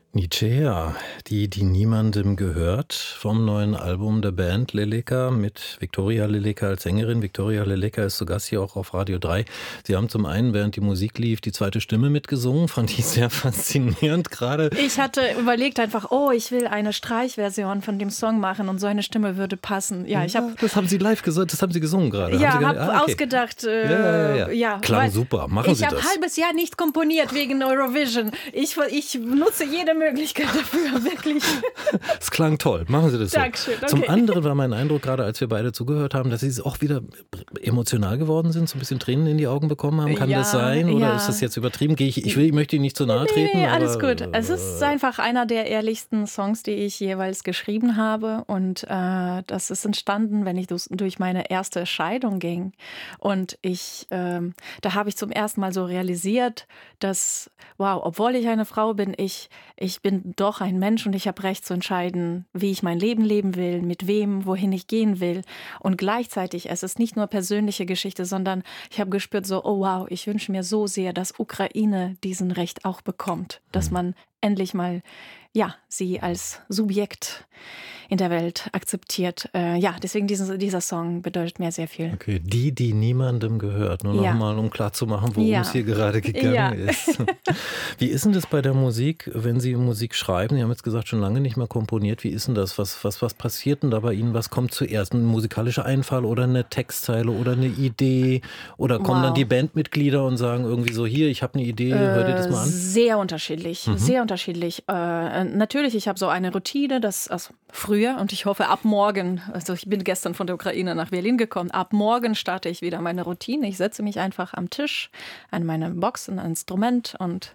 Nicea, die niemandem gehört, vom neuen Album der Band Leleka mit Viktoria Leleka als Sängerin. Viktoria Leleka ist zu Gast hier auch auf Radio 3. Sie haben zum einen, während die Musik lief, die zweite Stimme mitgesungen. Fand ich sehr faszinierend gerade. Ich hatte überlegt einfach, ich will eine Streichversion von dem Song machen und so eine Stimme würde passen. Ja, das haben Sie live gesagt, das haben Sie gesungen gerade. Ja, habe ausgedacht. Ja. Klang super, machen Sie das. Ich habe ein halbes Jahr nicht komponiert wegen Eurovision. Ich nutze jede Möglichkeit dafür, wirklich. Es klang toll, machen Sie das so. Dankeschön, okay. Zum anderen war mein Eindruck, gerade als wir beide zugehört haben, dass Sie auch wieder emotional geworden sind, so ein bisschen Tränen in die Augen bekommen haben. Kann das sein oder ist das jetzt übertrieben? Ich möchte Ihnen nicht zu nahe treten. Nee, alles gut. Es ist einfach einer der ehrlichsten Songs, die ich jeweils geschrieben habe und das ist entstanden, wenn ich durch meine erste Scheidung ging und da habe ich zum ersten Mal so realisiert, dass, wow, obwohl ich eine Frau bin, ich bin doch ein Mensch und ich habe Recht zu entscheiden, wie ich mein Leben leben will, mit wem, wohin ich gehen will. Und gleichzeitig, es ist nicht nur persönliche Geschichte, sondern ich habe gespürt so, oh wow, ich wünsche mir so sehr, dass Ukraine diesen Recht auch bekommt, dass man endlich mal sie als Subjekt in der Welt akzeptiert. Deswegen dieser Song bedeutet mir sehr viel. Okay, die niemandem gehört. Nur nochmal, um klarzumachen, worum es hier gerade gegangen ist. Wie ist denn das bei der Musik, wenn Sie Musik schreiben? Sie haben jetzt gesagt, schon lange nicht mehr komponiert. Wie ist denn das? Was passiert denn da bei Ihnen? Was kommt zuerst? Ein musikalischer Einfall oder eine Textzeile oder eine Idee? Oder kommen dann die Bandmitglieder und sagen irgendwie so, hier, ich habe eine Idee, hör dir das mal an? Sehr unterschiedlich, sehr unterschiedlich. Natürlich, ich habe so eine Routine, früher und ich hoffe ab morgen, also ich bin gestern von der Ukraine nach Berlin gekommen, ab morgen starte ich wieder meine Routine. Ich setze mich einfach am Tisch an meine Box, ein Instrument und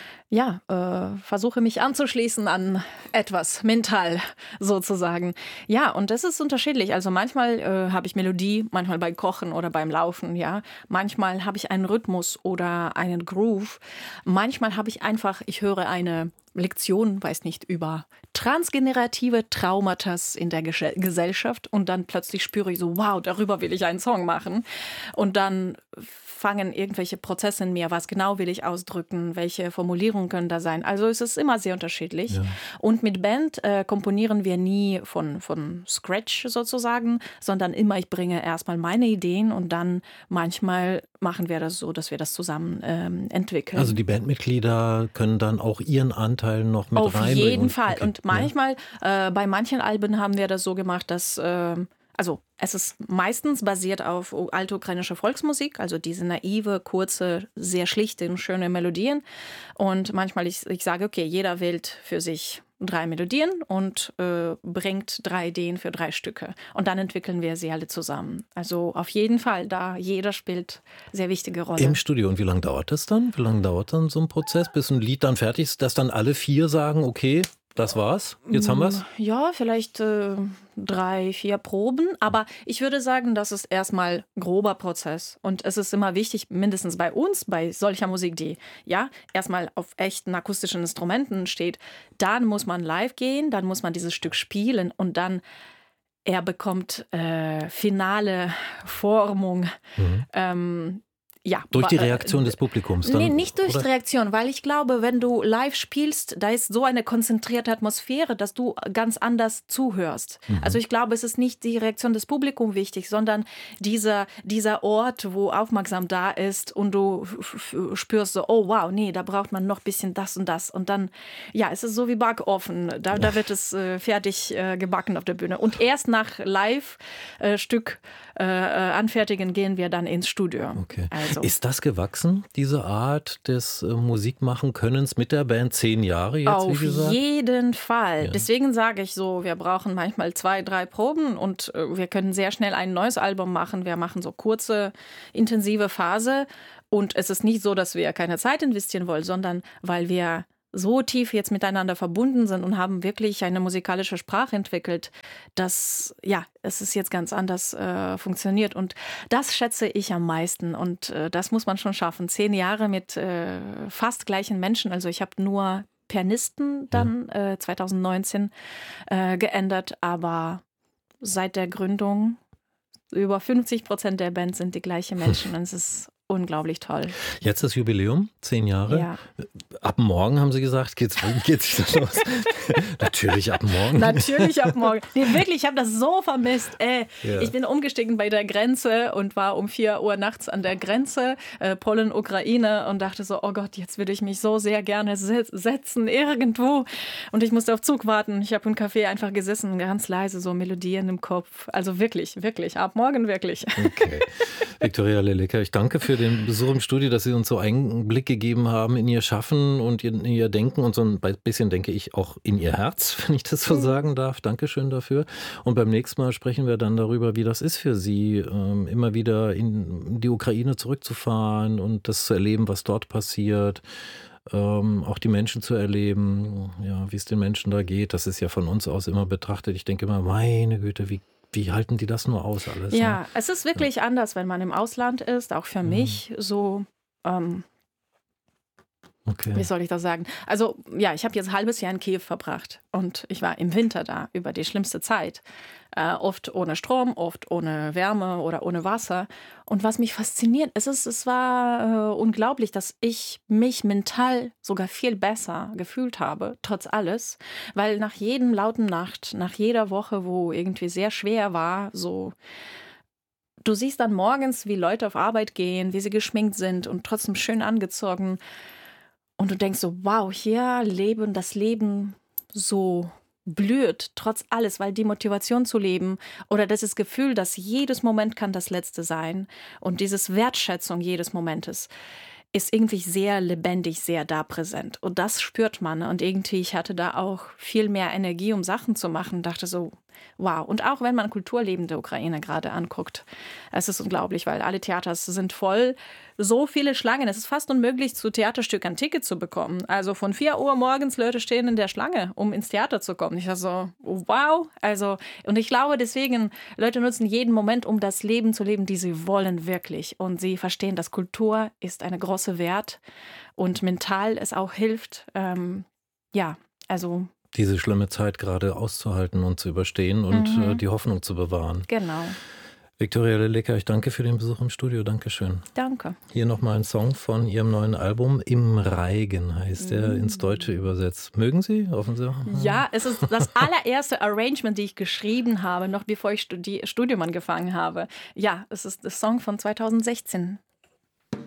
versuche mich anzuschließen an etwas, mental sozusagen. Ja, und das ist unterschiedlich. Also manchmal habe ich Melodie, manchmal beim Kochen oder beim Laufen, ja. Manchmal habe ich einen Rhythmus oder einen Groove. Manchmal habe ich ich höre eine Lektion, weiß nicht, über transgenerative Traumata in der Gesellschaft und dann plötzlich spüre ich so, wow, darüber will ich einen Song machen. Und dann fangen irgendwelche Prozesse in mir, was genau will ich ausdrücken, welche Formulierungen können da sein. Also es ist immer sehr unterschiedlich. Ja. Und mit Band komponieren wir nie von Scratch sozusagen, sondern immer, ich bringe erstmal meine Ideen und dann manchmal machen wir das so, dass wir das zusammen entwickeln. Also die Bandmitglieder können dann auch ihren Anteil noch mit reinbringen? Auf jeden Fall. Okay. Und manchmal, bei manchen Alben haben wir das so gemacht, dass es ist meistens basiert auf altaukrainischer Volksmusik, also diese naive, kurze, sehr schlichte und schöne Melodien. Und manchmal ich sage, okay, jeder wählt für sich 3 Melodien und bringt 3 Ideen für 3 Stücke. Und dann entwickeln wir sie alle zusammen. Also auf jeden Fall, da jeder spielt sehr wichtige Rolle. Im Studio. Und wie lange dauert das dann? Wie lange dauert dann so ein Prozess, bis ein Lied dann fertig ist, dass dann alle 4 sagen, okay, das war's, jetzt haben wir's? Ja, vielleicht 3, 4 Proben. Aber ich würde sagen, das ist erstmal ein grober Prozess. Und es ist immer wichtig, mindestens bei uns, bei solcher Musik, die erstmal auf echten akustischen Instrumenten steht, dann muss man live gehen, dann muss man dieses Stück spielen und dann er bekommt finale Formung. Durch die Reaktion des Publikums dann? Nee, nicht durch die Reaktion, weil ich glaube, wenn du live spielst, da ist so eine konzentrierte Atmosphäre, dass du ganz anders zuhörst. Also ich glaube, es ist nicht die Reaktion des Publikums wichtig, sondern dieser Ort, wo aufmerksam da ist und du spürst so, oh wow, nee, da braucht man noch ein bisschen das und das. Und dann, es ist so wie Backofen, da wird es fertig gebacken auf der Bühne. Und erst nach Live-Stück anfertigen gehen wir dann ins Studio. Okay. Also. Ist das gewachsen, diese Art des Musikmachen-Könnens mit der Band 10 Jahre jetzt, auf wie gesagt? Auf jeden Fall. Ja. Deswegen sage ich so, wir brauchen manchmal 2, 3 Proben und wir können sehr schnell ein neues Album machen. Wir machen so kurze, intensive Phase und es ist nicht so, dass wir keine Zeit investieren wollen, sondern weil wir so tief jetzt miteinander verbunden sind und haben wirklich eine musikalische Sprache entwickelt, dass es ist jetzt ganz anders funktioniert. Und das schätze ich am meisten. Und das muss man schon schaffen. 10 Jahre mit fast gleichen Menschen. Also ich habe nur Pianisten dann 2019 geändert. Aber seit der Gründung über 50% der Band sind die gleichen Menschen. Und es ist unglaublich toll. Jetzt das Jubiläum, 10 Jahre. Ja. Ab morgen, haben Sie gesagt, geht's wieder los. Natürlich ab morgen. Natürlich ab morgen. Nee, wirklich, ich habe das so vermisst. Ja. Ich bin umgestiegen bei der Grenze und war um 4 Uhr nachts an der Grenze, Polen, Ukraine, und dachte so, oh Gott, jetzt würde ich mich so sehr gerne setzen irgendwo. Und ich musste auf Zug warten. Ich habe im Café einfach gesessen, ganz leise, so Melodien im Kopf. Also wirklich, wirklich, ab morgen wirklich. Okay. Viktoria Leleka, ich danke für den Besuch im Studio, dass Sie uns so Einblick gegeben haben in Ihr Schaffen und in Ihr Denken und so ein bisschen, denke ich, auch in Ihr Herz, wenn ich das so sagen darf. Dankeschön dafür. Und beim nächsten Mal sprechen wir dann darüber, wie das ist für Sie, immer wieder in die Ukraine zurückzufahren und das zu erleben, was dort passiert. Auch die Menschen zu erleben, ja, wie es den Menschen da geht. Das ist ja von uns aus immer betrachtet. Ich denke immer, meine Güte, wie halten die das nur aus alles? Ja, ne? es ist wirklich anders, wenn man im Ausland ist, auch für mich so, Okay. wie soll ich das sagen? Also ja, ich habe jetzt ein halbes Jahr in Kiew verbracht und ich war im Winter da über die schlimmste Zeit. Oft ohne Strom, oft ohne Wärme oder ohne Wasser. Und was mich fasziniert, es war unglaublich, dass ich mich mental sogar viel besser gefühlt habe, trotz alles. Weil nach jedem lauten Nacht, nach jeder Woche, wo irgendwie sehr schwer war, so, du siehst dann morgens, wie Leute auf Arbeit gehen, wie sie geschminkt sind und trotzdem schön angezogen. Und du denkst so, wow, hier das Leben so blüht, trotz alles, weil die Motivation zu leben oder das Gefühl, dass jedes Moment kann das letzte sein und dieses Wertschätzung jedes Momentes ist irgendwie sehr lebendig, sehr da präsent. Und das spürt man. Und irgendwie, ich hatte da auch viel mehr Energie, um Sachen zu machen. Dachte so, wow. Und auch wenn man Kulturleben der Ukraine gerade anguckt, es ist unglaublich, weil alle Theaters sind voll. So viele Schlangen. Es ist fast unmöglich, zu Theaterstücken ein Ticket zu bekommen. Also von 4 Uhr morgens Leute stehen in der Schlange, um ins Theater zu kommen. Ich dachte so, wow. Also, und ich glaube deswegen, Leute nutzen jeden Moment, um das Leben zu leben, die sie wollen wirklich. Und sie verstehen, dass Kultur ist eine große Wert und mental es auch hilft. Diese schlimme Zeit gerade auszuhalten und zu überstehen und die Hoffnung zu bewahren. Genau. Viktoria Leleka, ich danke für den Besuch im Studio. Dankeschön. Danke. Hier nochmal ein Song von Ihrem neuen Album. Im Reigen heißt der, ins Deutsche übersetzt. Mögen Sie? Hoffen Sie? Ja, es ist das allererste Arrangement, die ich geschrieben habe, noch bevor ich Studium angefangen habe. Ja, es ist der Song von 2016.